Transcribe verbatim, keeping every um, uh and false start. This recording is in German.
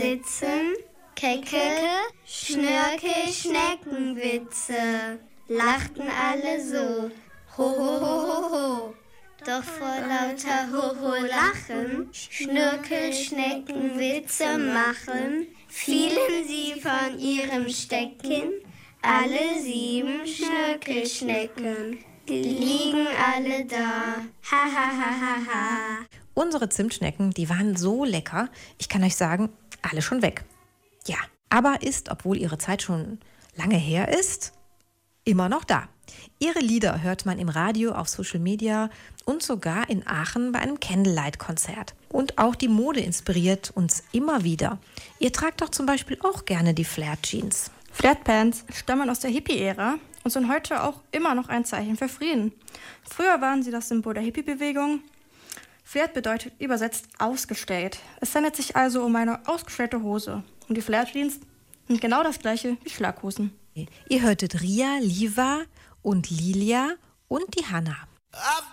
Witzen, kecke, Schnörkel, Schneckenwitze. Lachten alle so, ho, ho, ho, ho, ho. Doch vor lauter Ho-Ho-Lachen, Schnörkel, Schneckenwitze machen, fielen sie von ihrem Stecken, alle sieben Schnörkelschnecken. Die liegen alle da, ha, ha, ha, ha, ha. Unsere Zimtschnecken, die waren so lecker, ich kann euch sagen, alle schon weg. Ja, aber ist, obwohl ihre Zeit schon lange her ist, immer noch da. Ihre Lieder hört man im Radio, auf Social Media und sogar in Aachen bei einem Candlelight-Konzert. Und auch die Mode inspiriert uns immer wieder. Ihr tragt doch zum Beispiel auch gerne die Flared-Jeans. Flared-Pants stammen aus der Hippie-Ära und sind heute auch immer noch ein Zeichen für Frieden. Früher waren sie das Symbol der Hippie-Bewegung. Flared bedeutet übersetzt ausgestellt. Es handelt sich also um eine ausgestellte Hose. Und die Flared-Jeans sind genau das gleiche wie Schlaghosen. Ihr hörtet Ria, Liva und Lilia und die Hanna.